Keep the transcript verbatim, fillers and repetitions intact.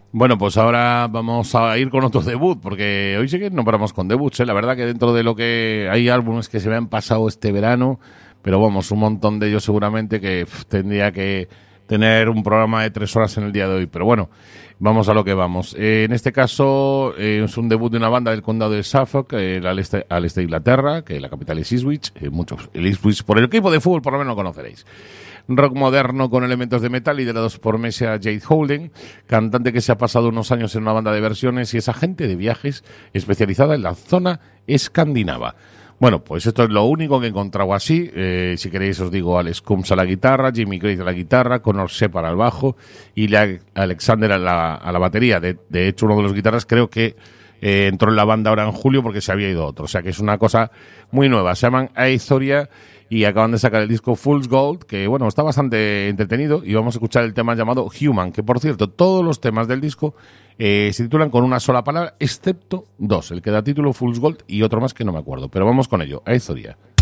Bueno, pues ahora vamos a ir con otro debut, porque hoy sí que no paramos con debuts, ¿eh? La verdad que dentro de lo que hay álbumes que se me han pasado este verano, pero vamos, un montón de ellos seguramente que pff, tendría que tener un programa de tres horas en el día de hoy. Pero bueno, vamos a lo que vamos. Eh, en este caso eh, es un debut de una banda del condado de Suffolk, eh, al, este, al este de Inglaterra, que la capital es Ipswich. Eh, muchos, el Ipswich, por el equipo de fútbol por lo menos lo conoceréis. Rock moderno con elementos de metal liderados por Messiah Jade Holden, cantante que se ha pasado unos años en una banda de versiones y es agente de viajes especializada en la zona escandinava. Bueno, pues esto es lo único que he encontrado así. Eh, si queréis os digo Alex Combs a la guitarra, Jimmy Grace a la guitarra, Connor Shepard al bajo y Alexander a la, a la batería. De, de hecho, uno de los guitarras creo que eh, entró en la banda ahora en julio porque se había ido otro. O sea que es una cosa muy nueva. Se llaman Aethoria y acaban de sacar el disco Fool's Gold, que bueno, está bastante entretenido, y vamos a escuchar el tema llamado Human, que por cierto, todos los temas del disco eh, se titulan con una sola palabra, excepto dos, el que da título Fool's Gold y otro más que no me acuerdo, pero vamos con ello, Aethoria.